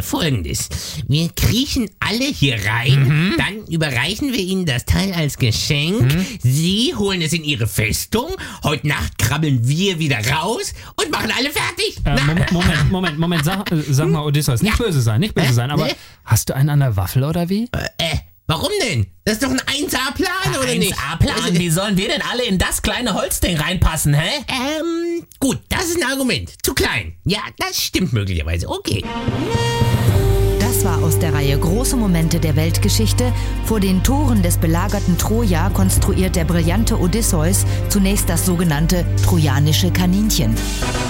Also folgendes. Wir kriechen alle hier rein, dann überreichen wir Ihnen das Teil als Geschenk. Sie holen es in Ihre Festung. Heute Nacht krabbeln wir wieder raus und machen alle fertig. Moment, sag mal, Odysseus, nicht böse sein, aber hast du einen an der Waffel oder wie? Warum denn? Das ist doch ein 1A-Plan, oder nicht? 1A-Plan? Wie sollen wir denn alle in das kleine Holzding reinpassen, hä? Gut, das ist ein Argument. Zu klein. Ja, das stimmt möglicherweise. Okay. Das war aus der Reihe Große Momente der Weltgeschichte. Vor den Toren des belagerten Troja konstruiert der brillante Odysseus zunächst das sogenannte trojanische Kaninchen.